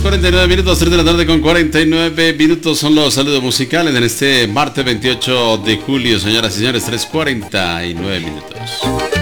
3:49 minutos, 3 de la tarde con 49 minutos son los saludos musicales en este martes 28 de julio, señoras y señores, 3:49 minutos.